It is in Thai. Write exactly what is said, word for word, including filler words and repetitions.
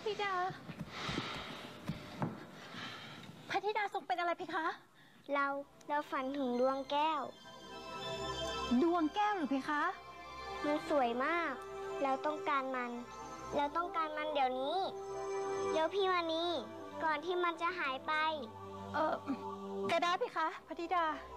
ธิดาพระธิดาทรงเป็นอะไรเพคะเราเราฝันถึงดวงแก้วดวงแก้วหรือเพคะมันสวยมากเราต้องการมันเราต้องการมันเดี๋ยวนี้เดี๋ยวพี่มานีก่อนที่มันจะหายไปเออก็ได้เพคะพระธิดา